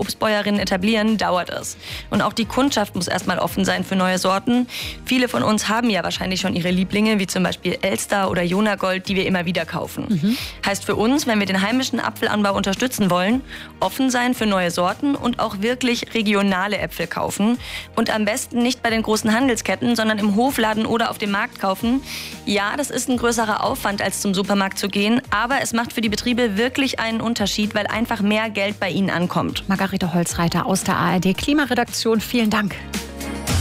Obstbäuerinnen etablieren, dauert es. Und auch die Kundschaft muss erstmal offen sein für neue Sorten. Viele von uns haben ja wahrscheinlich schon ihre Lieblinge, wie zum Beispiel Elster oder Jonagold, die wir immer wieder kaufen. Heißt für uns, wenn wir den heimischen Apfelanbau unterstützen wollen, offen sein für neue Sorten und auch wirklich regionale Äpfel kaufen. Und am besten nicht bei den großen Handelsketten, sondern im Hofladen oder auf dem Markt kaufen. Ja, das ist ein größerer Aufwand, als zum Supermarkt zu gehen, aber es macht für die Betriebe wirklich einen Unterschied, weil einfach mehr Geld bei ihnen ankommt. Margarete Holzreiter aus der ARD Klimaredaktion, vielen Dank.